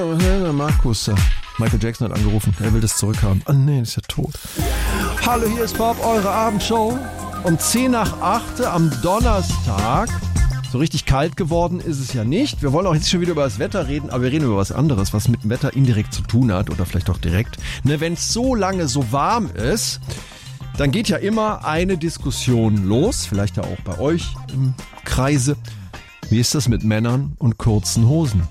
Markus, Michael Jackson hat angerufen, er will das zurückhaben. Ah nee, ist ja tot. Hallo, hier ist Bob, eure Abendshow. Um 10 nach 8 am Donnerstag. So richtig kalt geworden ist es ja nicht. Wir wollen auch jetzt schon wieder über das Wetter reden, aber wir reden über was anderes, was mit dem Wetter indirekt zu tun hat oder vielleicht auch direkt. Ne, wenn es so lange so warm ist, dann geht ja immer eine Diskussion los, vielleicht ja auch bei euch im Kreise. Wie ist das mit Männern und kurzen Hosen?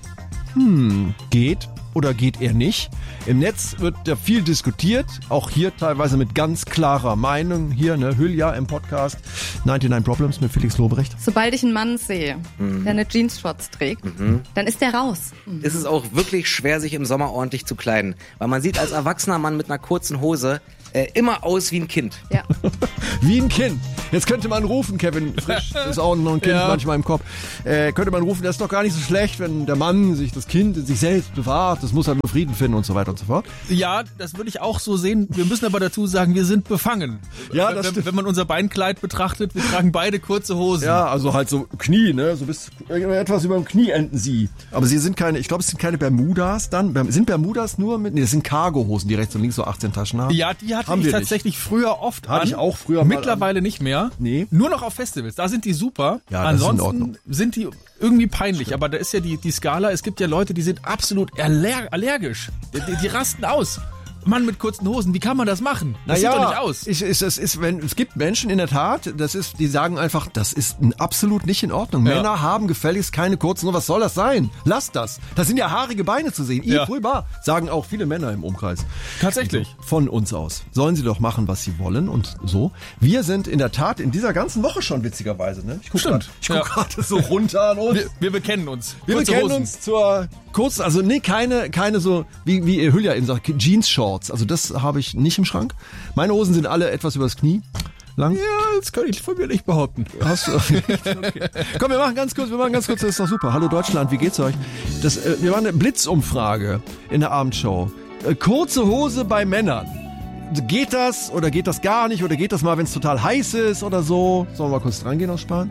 Geht oder geht er nicht? Im Netz wird ja viel diskutiert, auch hier teilweise mit ganz klarer Meinung. Hier, ne, Hülya im Podcast 99 Problems mit Felix Lobrecht. Sobald ich einen Mann sehe, der eine Jeans-Shorts trägt, dann ist der raus. Ist es auch wirklich schwer, sich im Sommer ordentlich zu kleiden. Weil man sieht als erwachsener Mann mit einer kurzen Hose immer aus wie ein Kind. Ja. Wie ein Kind. Jetzt könnte man rufen, Kevin Frisch, ist auch noch ein Kind manchmal im Kopf, könnte man rufen, das ist doch gar nicht so schlecht, wenn der Mann sich das Kind in sich selbst bewahrt, das muss halt nur Frieden finden und so weiter und so fort. Ja, das würde ich auch so sehen. Wir müssen aber dazu sagen, wir sind befangen. Ja, das stimmt. Wenn man unser Beinkleid betrachtet, wir tragen beide kurze Hosen. Ja, also halt so Knie, ne, so bis etwas über dem Knie enden sie. Aber sie sind keine, ich glaube, es sind keine Bermudas dann. Sind Bermudas nur mit, nee, das sind Cargo-Hosen, die rechts und links so 18 Taschen haben. Ja, die hatte ich tatsächlich früher oft an. Hatte ich auch früher mal Mittlerweile nicht mehr. Nee. Nur noch auf Festivals, da sind die super. Ja, das ist in Ansonsten Ordnung. sind die irgendwie peinlich, aber da ist ja die Skala, es gibt ja Leute, die sind absolut allergisch. Die rasten aus. Mann mit kurzen Hosen, wie kann man das machen? Das sieht doch nicht aus. Es gibt Menschen in der Tat, die sagen einfach, das ist absolut nicht in Ordnung. Ja. Männer haben gefälligst keine kurzen Hosen. Was soll das sein? Lasst das. Da sind ja haarige Beine zu sehen. Ja. Prüfbar, sagen auch viele Männer im Umkreis. Tatsächlich. Also von uns aus. Sollen sie doch machen, was sie wollen und so. Wir sind in der Tat in dieser ganzen Woche schon witzigerweise. Ne? Ich gucke gerade so runter an uns. Wir bekennen uns. Wir Kurze bekennen Hosen. uns zur kurzen, also nee, keine so, wie Hülya eben sagt, Jeans-Shorts. Also das habe ich nicht im Schrank. Meine Hosen sind alle etwas übers Knie lang. Ja, das kann ich von mir nicht behaupten. Hast du? Okay. Komm, wir machen ganz kurz, das ist doch super. Hallo Deutschland, wie geht's euch? Wir machen eine Blitzumfrage in der Abendshow. Kurze Hose bei Männern. Geht das oder geht das gar nicht oder geht das mal, wenn es total heiß ist oder so? Sollen wir mal kurz dran gehen aus Spaß?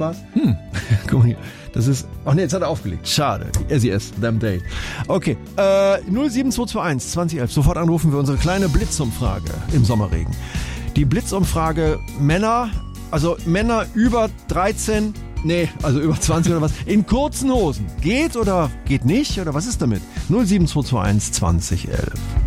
Guck mal hier. Das ist... Ach nee, jetzt hat er aufgelegt. Schade. SES, them day. Okay. 07221 2011. Sofort anrufen wir unsere kleine Blitzumfrage im Sommerregen. Die Blitzumfrage Männer über 13... Nee, also über 20 oder was. In kurzen Hosen. Geht oder geht nicht? Oder was ist damit? 07221 2011.